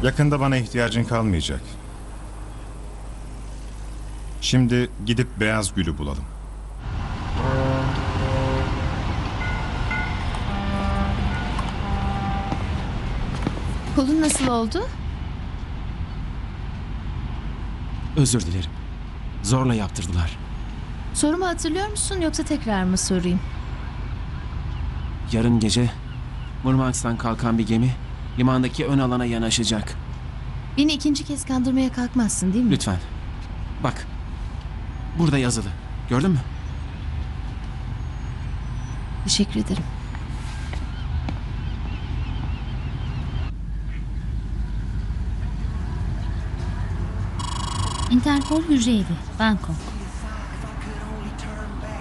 Yakında bana ihtiyacın kalmayacak. Şimdi gidip Beyaz Gül'ü bulalım. Kolun nasıl oldu? Özür dilerim. Zorla yaptırdılar. Sorumu hatırlıyor musun yoksa tekrar mı sorayım? Yarın gece Murmansk'tan kalkan bir gemi limandaki ön alana yanaşacak. Beni ikinci kez kandırmaya kalkmazsın değil mi? Lütfen. Bak. Burada yazılı. Gördün mü? Teşekkür ederim. Interpol hücre evi, Bangkok.